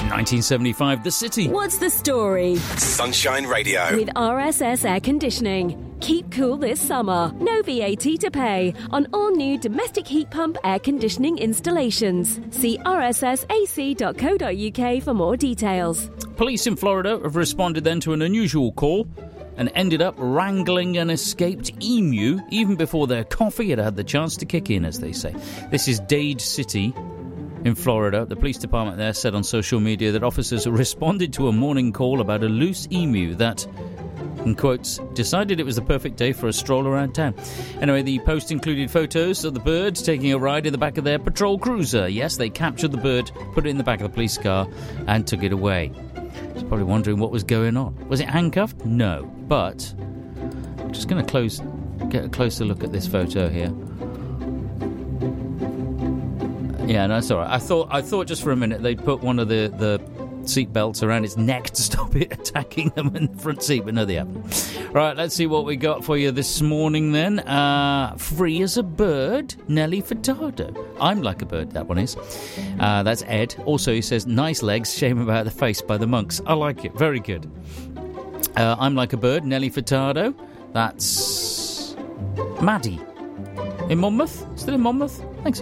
1975, The City. What's the story? Sunshine Radio. With RSS Air Conditioning. Keep cool this summer. No VAT to pay on all new domestic heat pump air conditioning installations. See rssac.co.uk for more details. Police in Florida have responded then to an unusual call and ended up wrangling an escaped emu even before their coffee had had the chance to kick in, as they say. This is Dade City in Florida. The police department there said on social media that officers responded to a morning call about a loose emu that, in quotes, decided it was the perfect day for a stroll around town. Anyway, the post included photos of the bird taking a ride in the back of their patrol cruiser. Yes, they captured the bird, put it in the back of the police car and took it away. You're probably wondering what was going on. Was it handcuffed? No. But I'm just going to get a closer look at this photo here. Yeah, no, it's all right. I thought just for a minute they'd put one of the seat belts around its neck to stop it attacking them in the front seat, but no, they haven't. Right, let's see what we got for you this morning then. Free as a bird, Nelly Furtado. I'm like a bird, that one is. That's Ed. Also, he says, nice legs, shame about the face by the monks. I like it, very good. I'm like a bird, Nelly Furtado. That's Maddie. In Monmouth? Still in Monmouth? Thanks.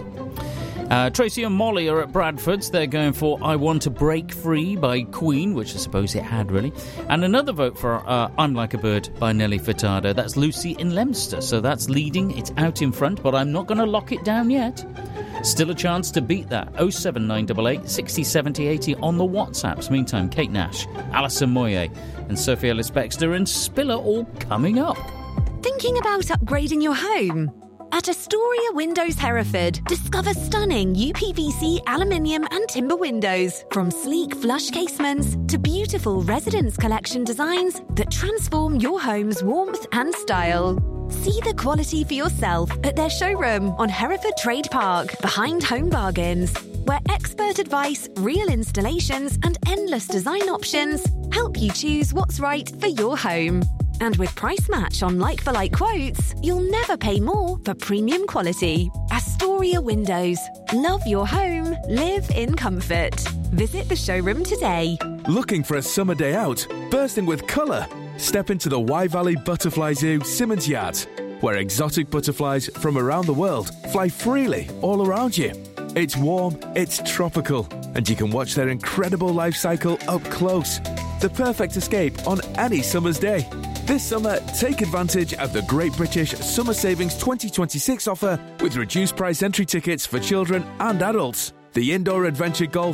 Tracy and Molly are at Bradford's. They're going for I Want to Break Free by Queen, which I suppose it had, really. And another vote for I'm Like a Bird by Nelly Furtado. That's Lucy in Leominster. So that's leading. It's out in front, but I'm not going to lock it down yet. Still a chance to beat that. 07988 60 70 80 on the WhatsApps. Meantime, Kate Nash, Alison Moyet and Sophie Ellis-Bextor and Spiller all coming up. Thinking about upgrading your home? At Astoria Windows Hereford, discover stunning UPVC, aluminium and timber windows. From sleek flush casements to beautiful residence collection designs that transform your home's warmth and style. See the quality for yourself at their showroom on Hereford Trade Park, behind Home Bargains, where expert advice, real installations and endless design options help you choose what's right for your home. And with Price Match on like-for-like quotes, you'll never pay more for premium quality. Astoria Windows. Love your home. Live in comfort. Visit the showroom today. Looking for a summer day out? Bursting with colour? Step into the Wye Valley Butterfly Zoo, Simmons Yard, where exotic butterflies from around the world fly freely all around you. It's warm, it's tropical, and you can watch their incredible life cycle up close. The perfect escape on any summer's day. This summer, take advantage of the Great British Summer Savings 2026 offer with reduced price entry tickets for children and adults. The Indoor Adventure Golf